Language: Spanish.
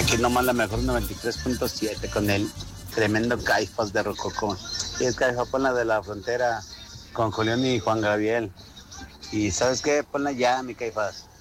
Aquí nomás la mejor 93.7 con el tremendo Caifás de Rococó. Y es Caifás, ponla de la frontera con Julián y Juan Gabriel. Y ¿sabes qué? Ponla ya, mi Caifás.